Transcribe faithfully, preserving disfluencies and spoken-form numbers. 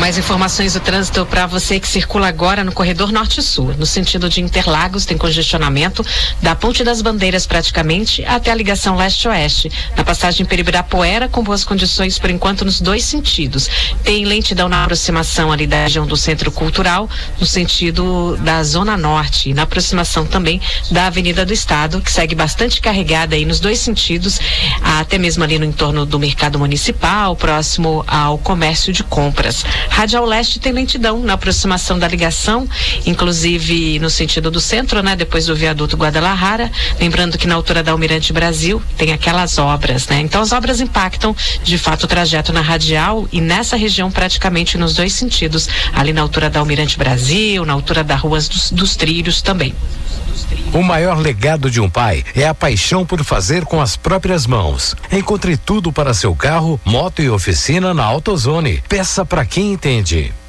Mais informações do trânsito para você que circula agora no corredor norte-sul, no sentido de Interlagos, tem congestionamento da Ponte das Bandeiras praticamente até a ligação leste-oeste. Na passagem Peribirapuera, com boas condições por enquanto nos dois sentidos. Tem lentidão na aproximação ali da região do Centro Cultural, no sentido da Zona Norte, e na aproximação também da Avenida do Estado, que segue bastante carregada aí nos dois sentidos, até mesmo ali no entorno do Mercado Municipal, próximo ao comércio de compras. Radial Leste tem lentidão na aproximação da ligação, inclusive no sentido do centro, né? Depois do viaduto Guadalajara, lembrando que na altura da Almirante Brasil tem aquelas obras, né? Então as obras impactam de fato o trajeto na radial e nessa região praticamente nos dois sentidos, ali na altura da Almirante Brasil, na altura da Rua dos, dos Trilhos também. O maior legado de um pai é a paixão por fazer com as próprias mãos. Encontre tudo para seu carro, moto e oficina na AutoZone. Peça para quem entende.